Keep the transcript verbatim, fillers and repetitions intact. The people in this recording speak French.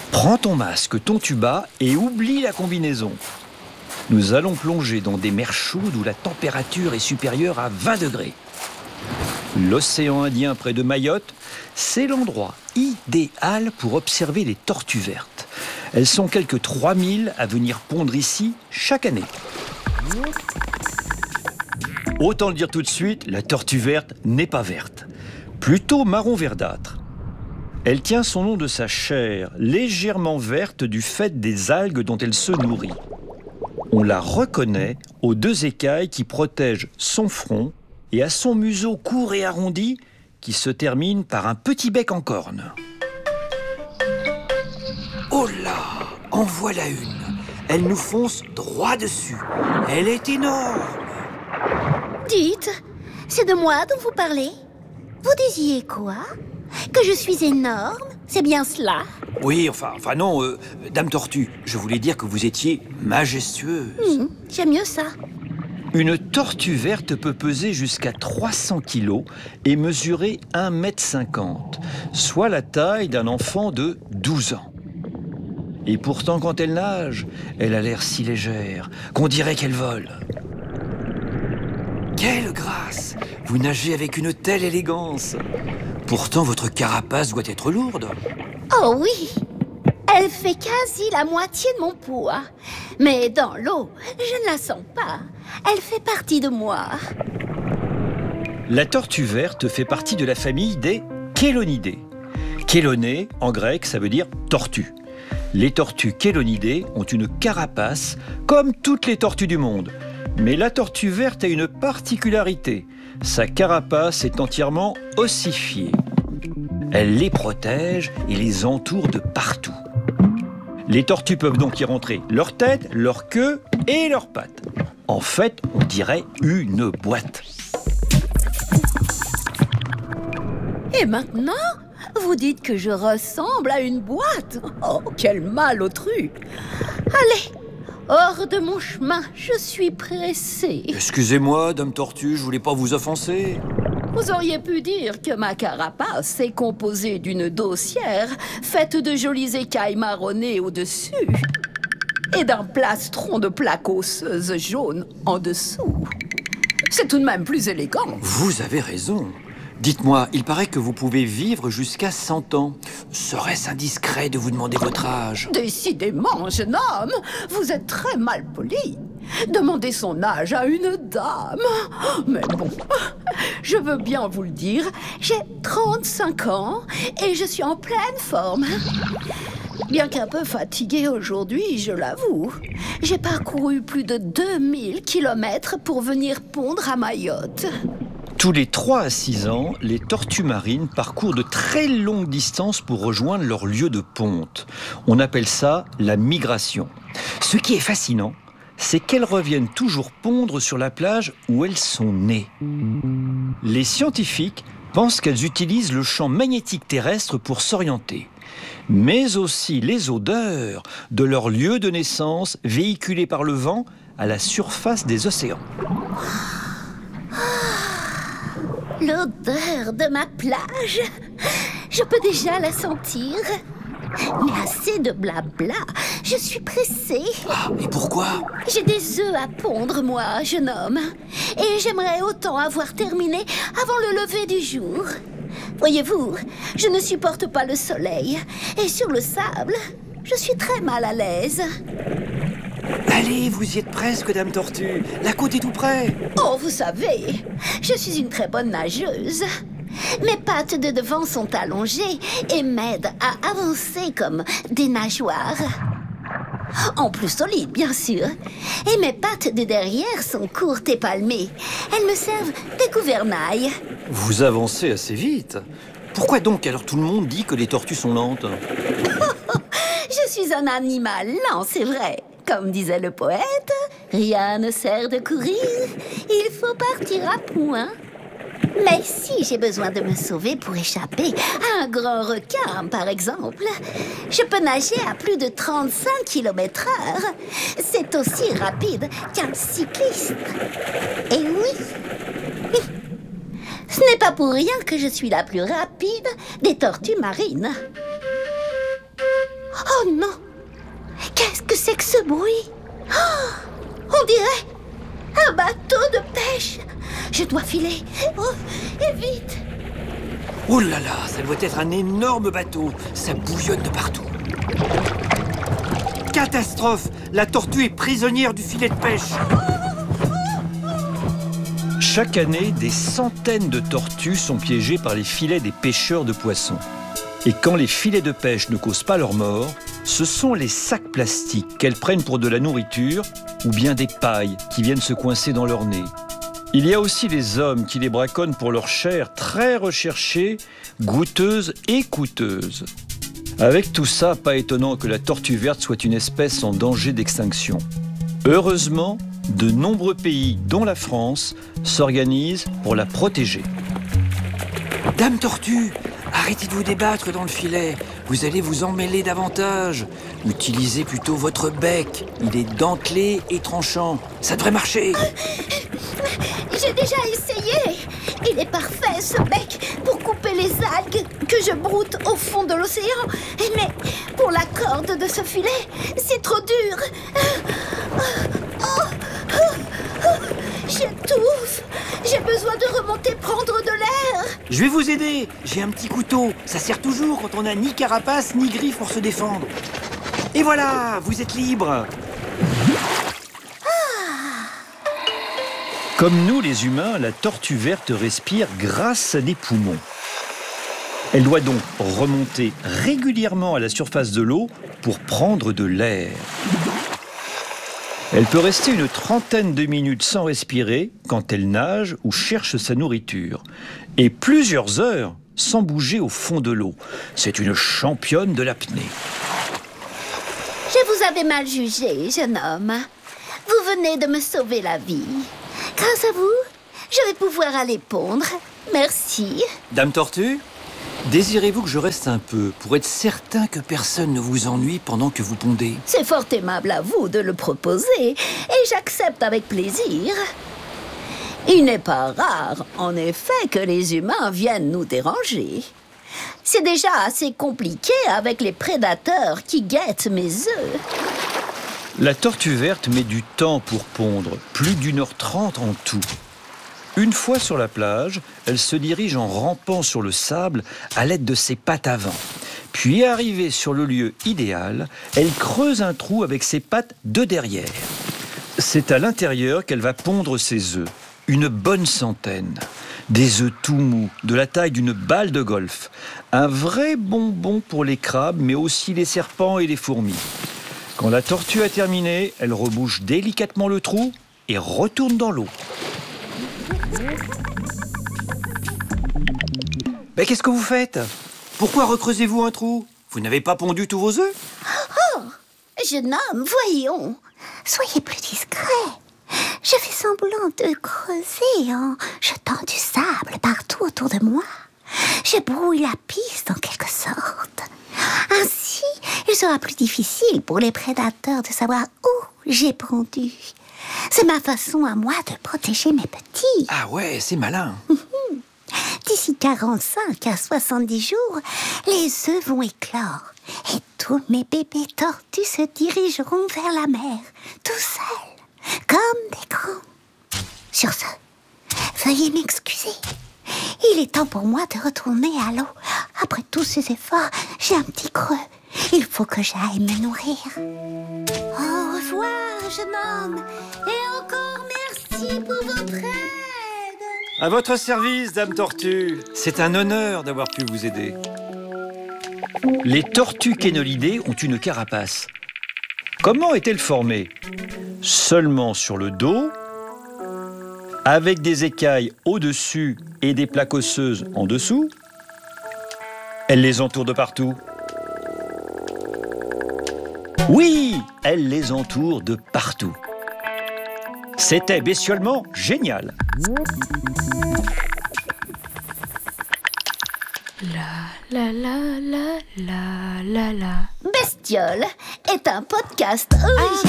Prends ton masque, ton tuba et oublie la combinaison. Nous allons plonger dans des mers chaudes où la température est supérieure à vingt degrés. L'océan Indien près de Mayotte, c'est l'endroit idéal pour observer les tortues vertes. Elles sont quelques trois mille à venir pondre ici chaque année. Autant le dire tout de suite, la tortue verte n'est pas verte, plutôt marron verdâtre. Elle tient son nom de sa chair, légèrement verte du fait des algues dont elle se nourrit. On la reconnaît aux deux écailles qui protègent son front et à son museau court et arrondi qui se termine par un petit bec en corne. Oh là, en voilà une. Elle nous fonce droit dessus. Elle est énorme. Dites, c'est de moi dont vous parlez? Vous disiez quoi? Que je suis énorme? C'est bien cela? Oui, enfin, enfin non, euh, Dame Tortue, je voulais dire que vous étiez majestueuse. Mmh, j'aime mieux ça. Une tortue verte peut peser jusqu'à trois cents kilos et mesurer un mètre cinquante, soit la taille d'un enfant de douze ans. Et pourtant, quand elle nage, elle a l'air si légère qu'on dirait qu'elle vole. Quelle grâce! Vous nagez avec une telle élégance. Pourtant, votre carapace doit être lourde. Oh oui! Elle fait quasi la moitié de mon poids. Mais dans l'eau, je ne la sens pas. Elle fait partie de moi. La tortue verte fait partie de la famille des chélonidés. Chéloné, en grec, ça veut dire tortue. Les tortues chélonidées ont une carapace comme toutes les tortues du monde. Mais la tortue verte a une particularité. Sa carapace est entièrement ossifiée. Elle les protège et les entoure de partout. Les tortues peuvent donc y rentrer leur tête, leur queue et leurs pattes. En fait, on dirait une boîte. Et maintenant, vous dites que je ressemble à une boîte? Oh, quel malotru! Allez, hors de mon chemin, je suis pressée. Excusez-moi, Dame Tortue, je voulais pas vous offenser. Vous auriez pu dire que ma carapace est composée d'une dossière faite de jolies écailles marronnées au-dessus et d'un plastron de plaques osseuses jaunes en dessous. C'est tout de même plus élégant. Vous avez raison. Dites-moi, il paraît que vous pouvez vivre jusqu'à cent ans. Serait-ce indiscret de vous demander votre âge? Décidément, jeune homme, vous êtes très mal poli. Demandez son âge à une dame. Mais bon, je veux bien vous le dire, j'ai trente-cinq ans et je suis en pleine forme. Bien qu'un peu fatiguée aujourd'hui, je l'avoue. J'ai parcouru plus de deux mille kilomètres pour venir pondre à Mayotte. Tous les trois à six ans, les tortues marines parcourent de très longues distances pour rejoindre leur lieu de ponte. On appelle ça la migration. Ce qui est fascinant, c'est qu'elles reviennent toujours pondre sur la plage où elles sont nées. Les scientifiques pensent qu'elles utilisent le champ magnétique terrestre pour s'orienter, mais aussi les odeurs de leur lieu de naissance véhiculées par le vent à la surface des océans. L'odeur de ma plage, je peux déjà la sentir. Mais assez de blabla, je suis pressée. Ah, et pourquoi? J'ai des œufs à pondre, moi, jeune homme. Et j'aimerais autant avoir terminé avant le lever du jour. Voyez-vous, je ne supporte pas le soleil. Et sur le sable, je suis très mal à l'aise. Allez, vous y êtes presque, Dame Tortue. La côte est tout près. Oh, vous savez, je suis une très bonne nageuse. Mes pattes de devant sont allongées et m'aident à avancer comme des nageoires. En plus solides, bien sûr. Et mes pattes de derrière sont courtes et palmées. Elles me servent de gouvernail. Vous avancez assez vite. Pourquoi donc alors tout le monde dit que les tortues sont lentes? Je suis un animal lent, c'est vrai. Comme disait le poète, rien ne sert de courir, il faut partir à point. Mais si j'ai besoin de me sauver pour échapper à un grand requin, par exemple, je peux nager à plus de trente-cinq kilomètres heure. C'est aussi rapide qu'un cycliste. Et oui, ce n'est pas pour rien que je suis la plus rapide des tortues marines. Oh non! Qu'est-ce que c'est que ce bruit? Oh, on dirait un bateau de pêche. Je dois filer. Oh, et vite! Oh là là, ça doit être un énorme bateau. Ça bouillonne de partout. Catastrophe! La tortue est prisonnière du filet de pêche. Chaque année, des centaines de tortues sont piégées par les filets des pêcheurs de poissons. Et quand les filets de pêche ne causent pas leur mort, ce sont les sacs plastiques qu'elles prennent pour de la nourriture ou bien des pailles qui viennent se coincer dans leur nez. Il y a aussi les hommes qui les braconnent pour leur chair très recherchée, goûteuse et coûteuse. Avec tout ça, pas étonnant que la tortue verte soit une espèce en danger d'extinction. Heureusement, de nombreux pays, dont la France, s'organisent pour la protéger. Dame Tortue, arrêtez de vous débattre dans le filet. Vous allez vous emmêler davantage. Utilisez plutôt votre bec. Il est dentelé et tranchant. Ça devrait marcher. J'ai déjà essayé. Il est parfait, ce bec, pour couper les algues que je broute au fond de l'océan. Mais pour la corde de ce filet, c'est trop dur. Oh, oh, oh, j'étouffe. J'ai besoin de remonter prendre de l'air. Je vais vous aider. J'ai un petit couteau. Ça sert toujours quand on n'a ni carapace ni griffes pour se défendre. Et voilà, vous êtes libre. Comme nous les humains, la tortue verte respire grâce à des poumons. Elle doit donc remonter régulièrement à la surface de l'eau pour prendre de l'air. Elle peut rester une trentaine de minutes sans respirer quand elle nage ou cherche sa nourriture. Et plusieurs heures sans bouger au fond de l'eau. C'est une championne de l'apnée. Je vous avais mal jugé, jeune homme. Vous venez de me sauver la vie. Grâce à vous, je vais pouvoir aller pondre. Merci. Dame Tortue, désirez-vous que je reste un peu pour être certain que personne ne vous ennuie pendant que vous pondez? C'est fort aimable à vous de le proposer et j'accepte avec plaisir. Il n'est pas rare, en effet, que les humains viennent nous déranger. C'est déjà assez compliqué avec les prédateurs qui guettent mes œufs. La tortue verte met du temps pour pondre, plus d'une heure trente en tout. Une fois sur la plage, elle se dirige en rampant sur le sable à l'aide de ses pattes avant. Puis, arrivée sur le lieu idéal, elle creuse un trou avec ses pattes de derrière. C'est à l'intérieur qu'elle va pondre ses œufs. Une bonne centaine. Des œufs tout mous, de la taille d'une balle de golf. Un vrai bonbon pour les crabes, mais aussi les serpents et les fourmis. Quand la tortue a terminé, elle rebouche délicatement le trou et retourne dans l'eau. Mais qu'est-ce que vous faites? Pourquoi recreusez-vous un trou? Vous n'avez pas pondu tous vos œufs? Oh, jeune homme, voyons. Soyez plus discret. Je fais semblant de creuser en jetant du sable partout autour de moi. Je brouille la piste en quelque sorte. Ainsi, il sera plus difficile pour les prédateurs de savoir où j'ai pondu. C'est ma façon à moi de protéger mes petits. Ah ouais, c'est malin. D'ici quarante-cinq à soixante-dix jours, les œufs vont éclore. Et tous mes bébés tortues se dirigeront vers la mer, tout seuls, comme des grands. Sur ce, veuillez m'excuser. Il est temps pour moi de retourner à l'eau. Après tous ces efforts, j'ai un petit creux. Il faut que j'aille me nourrir. Au revoir, jeune homme. Et encore merci pour votre aide. À votre service, Dame Tortue. C'est un honneur d'avoir pu vous aider. Les tortues kénolidées ont une carapace. Comment est-elle formée? Seulement sur le dos, avec des écailles au-dessus et des plaques osseuses en dessous. Elle les entoure de partout. Oui, elle les entoure de partout. C'était bestiolement génial. La la la la la la la. Bestiole est un podcast original.